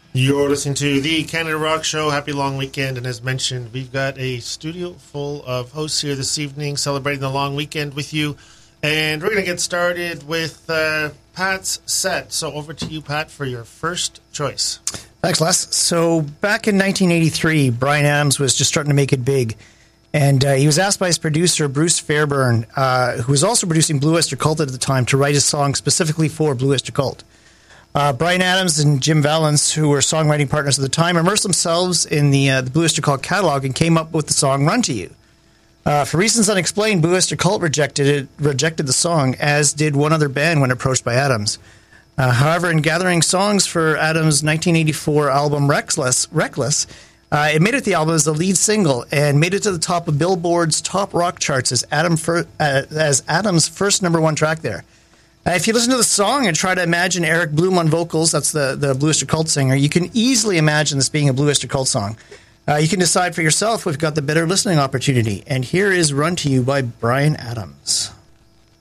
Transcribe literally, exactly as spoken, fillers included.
You're listening to the Canada Rock Show. Happy long weekend. And as mentioned, we've got a studio full of hosts here this evening celebrating the long weekend with you. And we're going to get started with uh, Pat's set. So over to you, Pat, for your first choice. Thanks, Les. So back in nineteen eighty-three, Bryan Adams was just starting to make it big. And uh, he was asked by his producer, Bruce Fairbairn, uh, who was also producing Blue Oyster Cult at the time, to write a song specifically for Blue Oyster Cult. Uh, Bryan Adams and Jim Vallance, who were songwriting partners at the time, immersed themselves in the, uh, the Blue Oyster Cult catalog and came up with the song Run to You. Uh, for reasons unexplained, Blue Oyster Cult rejected it, rejected the song, as did one other band when approached by Adams. Uh, however, in gathering songs for Adams' nineteen eighty-four album Reckless, Reckless uh, it made it the album as the lead single and made it to the top of Billboard's top rock charts as, Adam fir- uh, as Adams' first number one track there. Uh, if you listen to the song and try to imagine Eric Bloom on vocals, that's the, the Blue Oyster Cult singer, you can easily imagine this being a Blue Oyster Cult song. Uh, you can decide for yourself if you've got the better listening opportunity. And here is Run to You by Bryan Adams.